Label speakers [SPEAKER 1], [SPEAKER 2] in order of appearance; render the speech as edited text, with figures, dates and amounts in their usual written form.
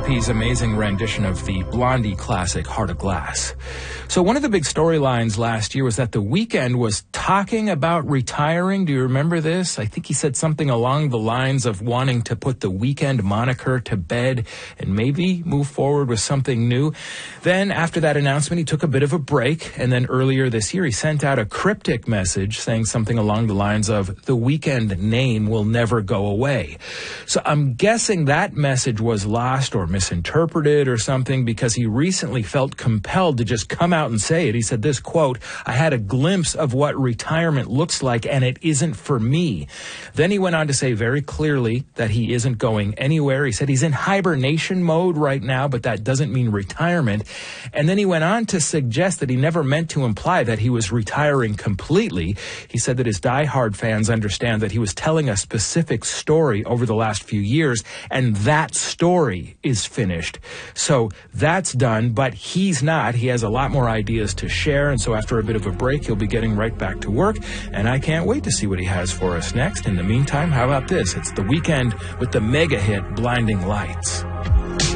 [SPEAKER 1] R&B's amazing rendition of the Blondie classic, Heart of Glass. So one of the big storylines last year was that The Weeknd was talking about retiring. Do you remember this? I think he said something along the lines of wanting to put the Weeknd moniker to bed and maybe move forward with something new. Then after that announcement, he took a bit of a break. And then earlier this year, he sent out a cryptic message saying something along the lines of, the Weeknd name will never go away. So I'm guessing that message was lost or misinterpreted or something, because he recently felt compelled to just come out and say it. He said this, quote, "I had a glimpse of what retirement looks like, and it isn't for me." Then he went on to say very clearly that he isn't going anywhere. He said he's in hibernation mode right now, but that doesn't mean retirement. And then he went on to suggest that he never meant to imply that he was retiring completely. He said that his diehard fans understand that he was telling a specific story over the last few years, and that story is finished. So that's done, but he's not. He has a lot more ideas to share, and so after a bit of a break, he'll be getting right back to work, and I can't wait to see what he has for us next. In the meantime, how about this? It's The Weeknd with the mega hit Blinding Lights.